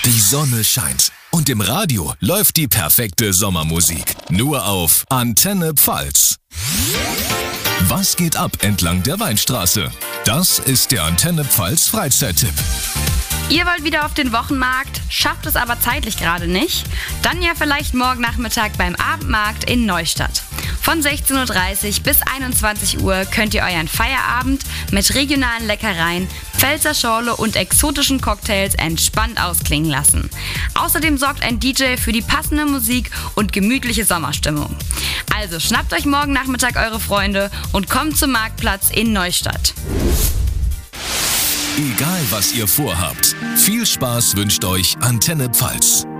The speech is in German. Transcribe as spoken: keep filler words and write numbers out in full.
Die Sonne scheint und im Radio läuft die perfekte Sommermusik. Nur auf Antenne Pfalz. Was geht ab entlang der Weinstraße? Das ist der Antenne Pfalz Freizeittipp. Ihr wollt wieder auf den Wochenmarkt, schafft es aber zeitlich gerade nicht? Dann ja vielleicht morgen Nachmittag beim Abendmarkt in Neustadt. Von sechzehn Uhr dreißig bis einundzwanzig Uhr könnt ihr euren Feierabend mit regionalen Leckereien, Pfälzer Schorle und exotischen Cocktails entspannt ausklingen lassen. Außerdem sorgt ein D J für die passende Musik und gemütliche Sommerstimmung. Also schnappt euch morgen Nachmittag eure Freunde und kommt zum Marktplatz in Neustadt. Egal was ihr vorhabt, viel Spaß wünscht euch Antenne Pfalz.